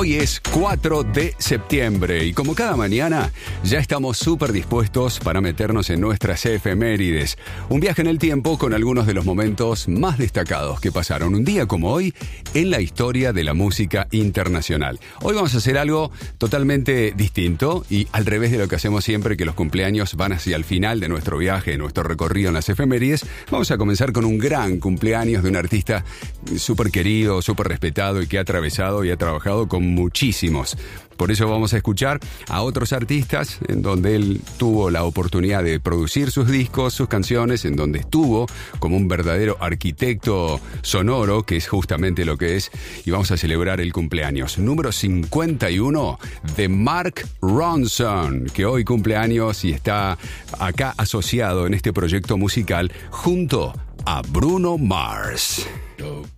Hoy es 4 de septiembre y como cada mañana ya estamos súper dispuestos para meternos en nuestras efemérides. Un viaje en el tiempo con algunos de los momentos más destacados que pasaron un día como hoy en la historia de la música internacional. Hoy vamos a hacer algo totalmente distinto y al revés de lo que hacemos siempre, que los cumpleaños van hacia el final de nuestro viaje, nuestro recorrido en las efemérides. Vamos a comenzar con un gran cumpleaños de un artista súper querido, súper respetado y que ha atravesado y ha trabajado con muchísimos. Por eso vamos a escuchar a otros artistas en donde él tuvo la oportunidad de producir sus discos, sus canciones, en donde estuvo como un verdadero arquitecto sonoro, que es justamente lo que es, y vamos a celebrar el cumpleaños número 51 de Mark Ronson, que hoy cumple años y está acá asociado en este proyecto musical junto a Bruno Mars.